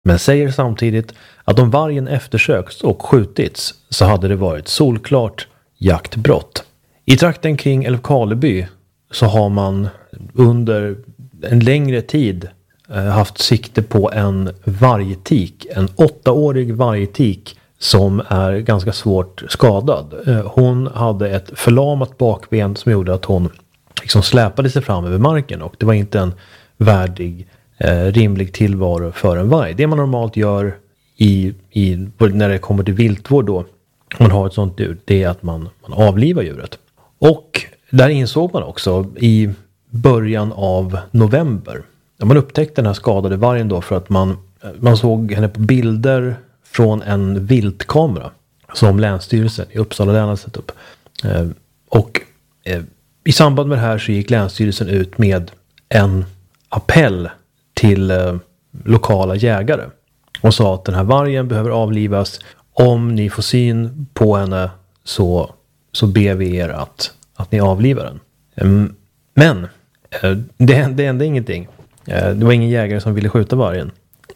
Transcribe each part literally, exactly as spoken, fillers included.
men säger samtidigt att om vargen eftersökts och skjutits så hade det varit solklart jaktbrott. I trakten kring Älvkarleby så har man under en längre tid haft sikte på en vargtik, en åttaårig vargtik som är ganska svårt skadad. Hon hade ett förlamat bakben som gjorde att hon liksom släpade sig fram över marken, och det var inte en värdig, eh, rimlig tillvaro för en varg. Det man normalt gör i, i, när det kommer till viltvård då, om man har ett sånt djur, det är att man, man avlivar djuret. Och där insåg man också i början av november, när man upptäckte den här skadade vargen då, för att man, man såg henne på bilder från en viltkamera som Länsstyrelsen i Uppsala län hade satt upp. Eh, och eh, i samband med det här så gick Länsstyrelsen ut med en appell till eh, lokala jägare och sa att den här vargen behöver avlivas. Om ni får syn på henne så, så ber vi er att, att ni avlivar den. Eh, men eh, det, det hände ingenting. Eh, det var ingen jägare som ville skjuta vargen.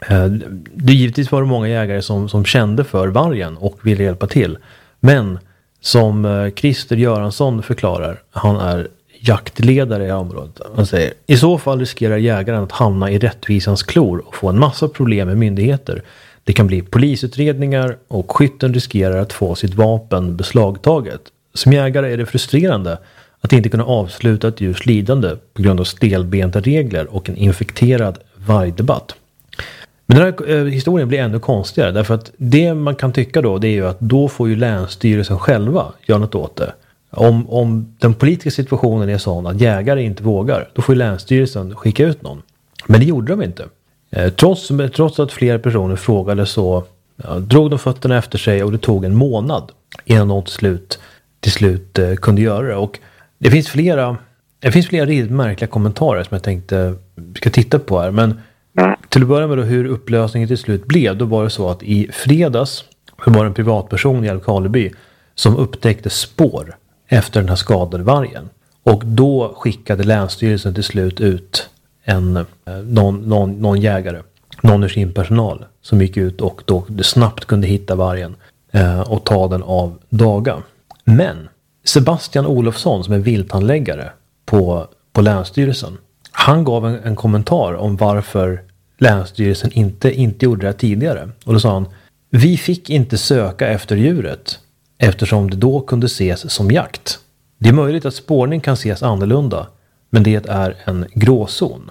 Det givetvis var det många jägare som, som kände för vargen och ville hjälpa till. Men som Christer Göransson förklarar, han är jaktledare i området. Han säger, i så fall riskerar jägaren att hamna i rättvisans klor och få en massa problem med myndigheter. Det kan bli polisutredningar och skytten riskerar att få sitt vapen beslagtaget. Som jägare är det frustrerande att inte kunna avsluta ett djurs lidande på grund av stelbenta regler och en infekterad vargdebatt. Men den här eh, historien blir ännu konstigare, därför att det man kan tycka då, det är ju att då får ju Länsstyrelsen själva göra något åt det. Om, om den politiska situationen är sån att jägare inte vågar, då får ju Länsstyrelsen skicka ut någon. Men det gjorde de inte. Eh, trots, trots att flera personer frågade så ja, drog de fötterna efter sig, och det tog en månad innan de till slut, till slut eh, kunde göra det. Och det finns flera, det finns flera riktigt märkliga kommentarer som jag tänkte ska titta på här, men till att börja med då, hur upplösningen till slut blev, då var det så att i fredags så var det en privatperson i Älvkarleby som upptäckte spår efter den här skadade vargen. Och då skickade Länsstyrelsen till slut ut en, någon, någon, någon jägare, någon ur sin personal som gick ut och då snabbt kunde hitta vargen eh, och ta den av daga. Men Sebastian Olofsson, som är vilthandläggare på, på Länsstyrelsen, han gav en, en kommentar om varför Länsstyrelsen inte, inte gjorde det tidigare. Och då sa han, vi fick inte söka efter djuret eftersom det då kunde ses som jakt. Det är möjligt att spårning kan ses annorlunda, men det är en gråzon.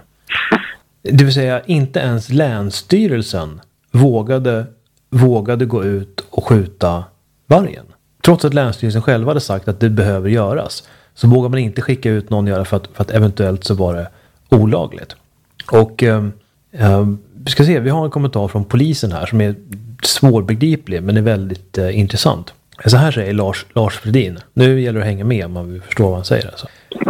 Det vill säga, inte ens Länsstyrelsen vågade, vågade gå ut och skjuta vargen. Trots att Länsstyrelsen själva hade sagt att det behöver göras, så vågar man inte skicka ut någon göra för att, för att eventuellt så var det olagligt. Och eh, eh, vi ska se, vi har en kommentar från polisen här som är svårbegriplig men är väldigt eh, intressant. Så här säger Lars, Lars Fredin. Nu gäller det att hänga med om man vill förstå vad han säger. Alltså.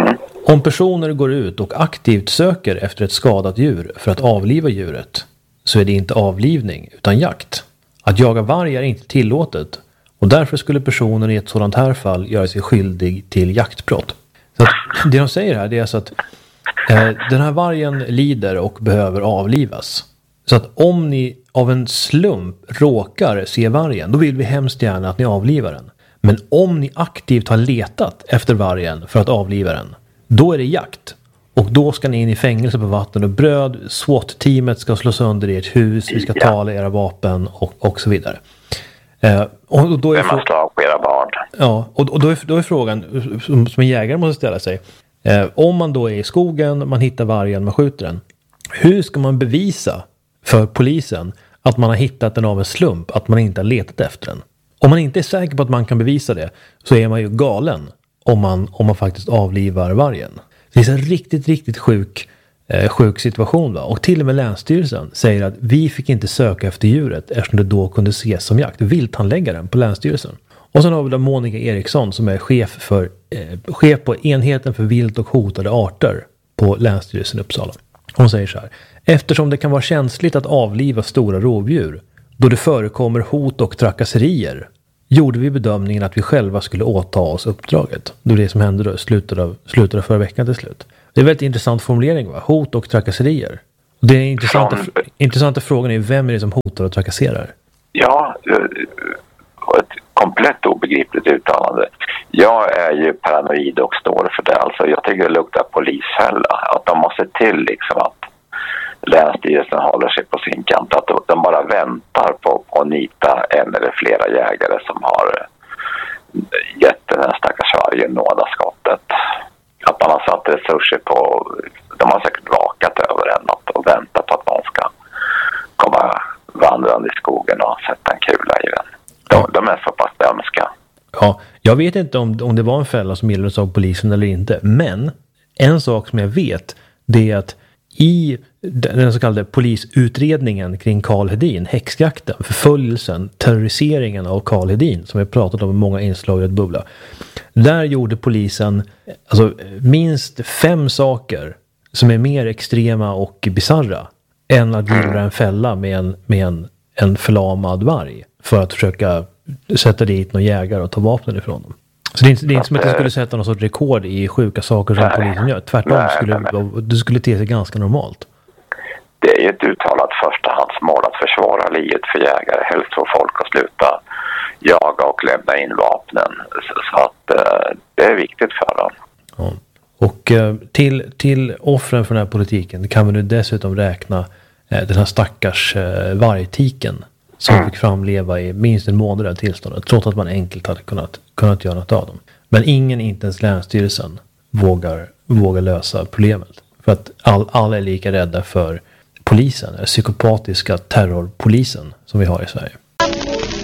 Om personer går ut och aktivt söker efter ett skadat djur för att avliva djuret, så är det inte avlivning utan jakt. Att jaga varg är inte tillåtet, och därför skulle personen i ett sådant här fall göra sig skyldig till jaktbrott. Så att det de säger här, det är alltså att eh, den här vargen lider och behöver avlivas. Så att om ni av en slump råkar se vargen, då vill vi hemskt gärna att ni avlivar den. Men om ni aktivt har letat efter vargen för att avliva den, då är det jakt. Och då ska ni in i fängelse på vatten och bröd. SWAT-teamet ska slå sönder i ert hus. Vi ska tala era vapen och, och så vidare. Eh, och då är man slår på era barn. Ja, och, och då, är, då är frågan som, som en jägare måste ställa sig. Eh, om man då är i skogen, man hittar vargen, man skjuter den. Hur ska man bevisa för polisen att man har hittat den av en slump, att man inte har letat efter den? Om man inte är säker på att man kan bevisa det, så är man ju galen om man, om man faktiskt avlivar vargen. Det är en riktigt, riktigt sjuk, eh, sjuk situation. Va? Och till och med Länsstyrelsen säger att vi fick inte söka efter djuret eftersom det då kunde ses som jakt. Vilthandläggaren på Länsstyrelsen. Och sen har vi då Monica Eriksson som är chef, för, eh, chef på enheten för vilt och hotade arter på Länsstyrelsen i Uppsala. Hon säger så här: eftersom det kan vara känsligt att avliva stora rovdjur då det förekommer hot och trakasserier, gjorde vi bedömningen att vi själva skulle åta oss uppdraget. Det är det som hände då, slutet av, slutet av förra veckan till slut. Det är en väldigt intressant formulering, va? Hot och trakasserier. Och det är intressanta, Från... intressanta frågan är vem är det som hotar och trakasserar? Ja, ett komplett obegripligt uttalande. Jag är ju paranoid och står för det. Alltså jag tycker det luktar polisfälla. Att de måste till liksom att Länsstyrelsen håller sig på sin kant. Att de bara väntar på, på att nita en eller flera jägare som har gett den här stackars vargen nådaskottet. Att man har satt resurser på, de har säkert vakat över en och väntat på att någon ska komma vandrande i skogen och sätta en kula i den. De, de är så pass dömska. Ja, jag vet inte om, om det var en fälla som gillades av polisen eller inte. Men en sak som jag vet, det är att i den så kallade polisutredningen kring Karl Hedin, häxjakten, förföljelsen, terroriseringen av Karl Hedin, som vi pratat om i många inslag i ett bubbla. Där gjorde polisen alltså, minst fem saker som är mer extrema och bizarra än att gillra en fälla med en, med en, en förlamad varg för att försöka sätta dit någon jägare och ta vapnen ifrån dem. Så det är inte, det är inte som att jag skulle sätta någon sorts rekord i sjuka saker som nej, polisen gör. Tvärtom nej, skulle nej, nej. det skulle te sig ganska normalt. Det är ett uttalat förstahandsmål att försvara livet för jägare. Helst få folk att sluta jaga och lämna in vapnen. Så, så att eh, det är viktigt för dem. Ja. Och eh, till, till offren för den här politiken kan vi nu dessutom räkna eh, den här stackars eh, vargtiken som mm. fick framleva i minst en månad av tillståndet, trots att man enkelt hade kunnat, kunnat göra något av dem. Men ingen, inte ens Länsstyrelsen, vågar, vågar lösa problemet. För att all, alla är lika rädda för polisen, den psykopatiska terrorpolisen som vi har i Sverige.